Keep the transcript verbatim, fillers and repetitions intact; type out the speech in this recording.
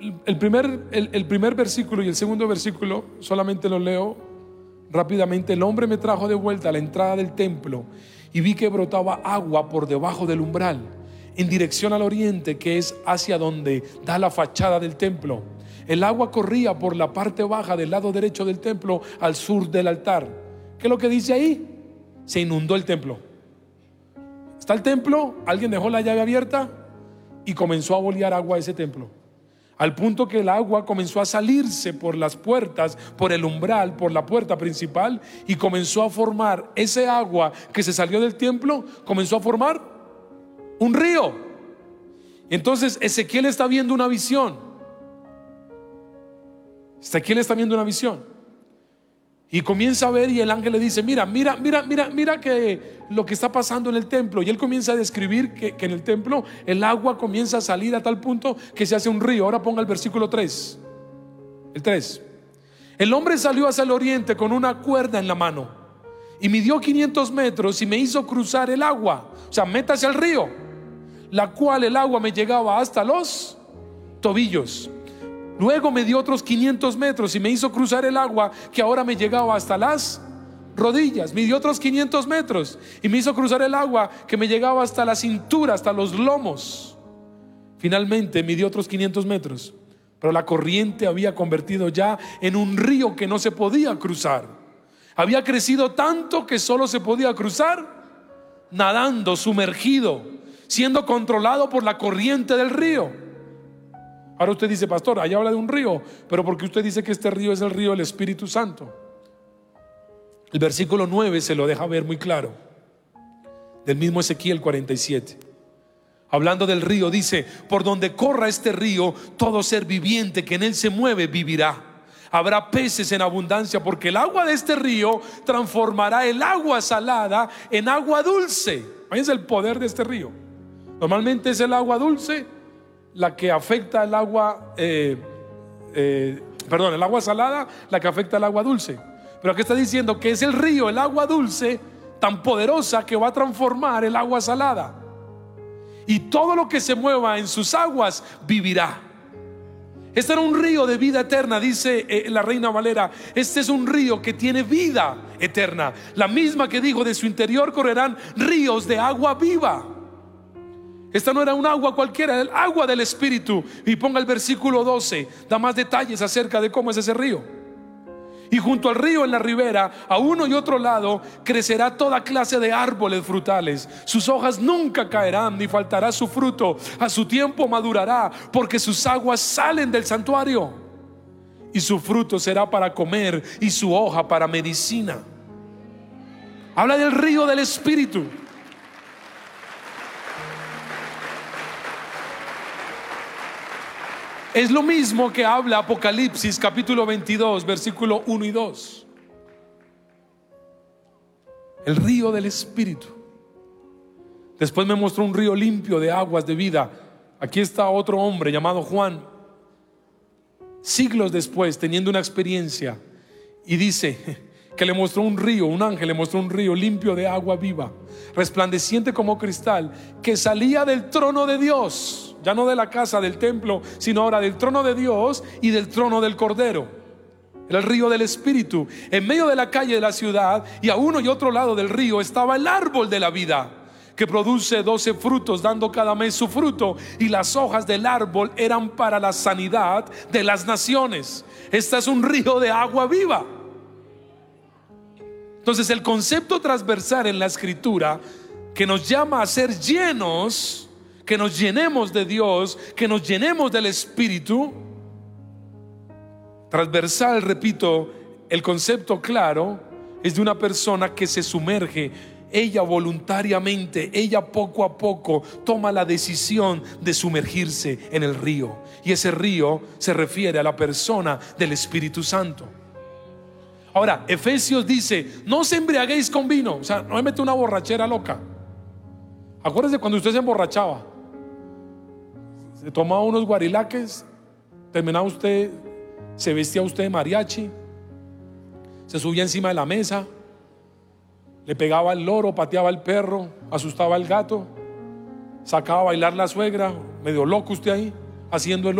el, primer, el, el primer versículo y el segundo versículo solamente lo leo rápidamente. El hombre me trajo de vuelta a la entrada del templo y vi que brotaba agua por debajo del umbral, en dirección al oriente, que es hacia donde da la fachada del templo. El agua corría por la parte baja del lado derecho del templo al sur del altar. ¿Qué es lo que dice ahí? Se inundó el templo. Está el templo, alguien dejó la llave abierta y comenzó a bolear agua a ese templo, al punto que el agua comenzó a salirse por las puertas, por el umbral, por la puerta principal, y comenzó a formar, ese agua que se salió del templo comenzó a formar un río. Entonces Ezequiel está viendo una visión. Ezequiel está viendo una visión y comienza a ver, y el ángel le dice: mira, mira, mira, mira, mira que lo que está pasando en el templo. Y él comienza a describir que, que en el templo el agua comienza a salir a tal punto que se hace un río. Ahora ponga el versículo tres. El tres. El hombre salió hacia el oriente con una cuerda en la mano y midió quinientos metros y me hizo cruzar el agua, o sea, métase al río, la cual el agua me llegaba hasta los tobillos. Luego me dio otros quinientos metros y me hizo cruzar el agua, que ahora me llegaba hasta las rodillas. Me dio otros quinientos metros y me hizo cruzar el agua, que me llegaba hasta la cintura, hasta los lomos. Finalmente me dio otros quinientos metros, pero la corriente había convertido ya en un río que no se podía cruzar. Había crecido tanto que solo se podía cruzar nadando, sumergido, siendo controlado por la corriente del río. Ahora usted dice: pastor, allá habla de un río, pero ¿por qué usted dice que este río es el río del Espíritu Santo? El versículo nueve se lo deja ver muy claro, del mismo Ezequiel cuarenta y siete. Hablando del río, dice: por donde corra este río, todo ser viviente que en él se mueve vivirá. Habrá peces en abundancia, porque el agua de este río transformará el agua salada en agua dulce. Fíjense el poder de este río. Normalmente es el agua dulce la que afecta el agua eh, eh, perdón, el agua salada la que afecta el agua dulce. Pero aquí está diciendo que es el río, el agua dulce tan poderosa, que va a transformar el agua salada, y todo lo que se mueva en sus aguas vivirá. Este era un río de vida eterna, dice eh, la Reina Valera. Este es un río que tiene vida eterna, la misma que dijo: de su interior correrán ríos de agua viva. Esta no era un agua cualquiera, era el agua del Espíritu. Y ponga el versículo doce, da más detalles acerca de cómo es ese río. Y junto al río, en la ribera, a uno y otro lado, crecerá toda clase de árboles frutales. Sus hojas nunca caerán, ni faltará su fruto. A su tiempo madurará, porque sus aguas salen del santuario. Y su fruto será para comer, y su hoja para medicina. Habla del río del Espíritu. Es lo mismo que habla Apocalipsis capítulo veintidós, versículo uno y dos. El río del Espíritu. Después me mostró un río limpio de aguas de vida. Aquí está otro hombre llamado Juan, siglos después, teniendo una experiencia, y dice que le mostró un río, un ángel le mostró un río limpio de agua viva, resplandeciente como cristal, que salía del trono de Dios. Ya no de la casa del templo, sino ahora del trono de Dios y del trono del Cordero. Era el río del Espíritu. En medio de la calle de la ciudad, y a uno y otro lado del río, estaba el árbol de la vida, que produce doce frutos, dando cada mes su fruto, y las hojas del árbol eran para la sanidad de las naciones. Este es un río de agua viva. Entonces, el concepto transversal en la Escritura, que nos llama a ser llenos, que nos llenemos de Dios, que nos llenemos del Espíritu. Transversal, repito, el concepto claro es de una persona que se sumerge. Ella voluntariamente, ella poco a poco toma la decisión de sumergirse en el río. Y ese río se refiere a la persona del Espíritu Santo. Ahora, Efesios dice: no os embriaguéis con vino. O sea, no me mete una borrachera loca. Acuérdense cuando usted se emborrachaba, se tomaba unos guarilaques, terminaba usted, se vestía usted de mariachi, se subía encima de la mesa, le pegaba al loro, pateaba al perro, asustaba al gato, sacaba a bailar la suegra, medio loco usted ahí, haciendo el